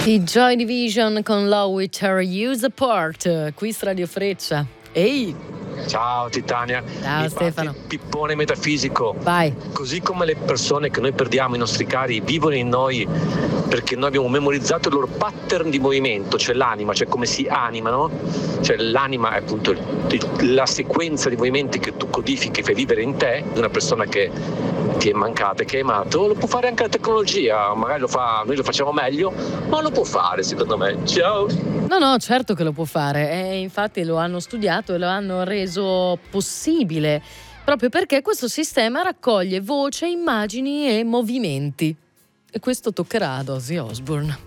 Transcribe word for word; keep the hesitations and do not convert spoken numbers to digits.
I Joy Division con Law with Her Use Apart, qui su Radio Freccia. Ehi! Ciao Titania. Ciao Mi Stefano. parti il pippone metafisico. Vai. Così come le persone che noi perdiamo, i nostri cari, vivono in noi perché noi abbiamo memorizzato il loro pattern di movimento, cioè l'anima, cioè come si animano, cioè l'anima è appunto il, il, la sequenza di movimenti che tu codifichi e fai vivere in te, di una persona che ti è mancata, che hai amato. Lo può fare anche la tecnologia, magari lo fa, noi lo facciamo meglio, ma lo può fare secondo me. Ciao! No, no, certo che lo può fare, e infatti lo hanno studiato e lo hanno reso possibile, proprio perché questo sistema raccoglie voce, immagini e movimenti. E questo toccherà ad Ozzy Osbourne.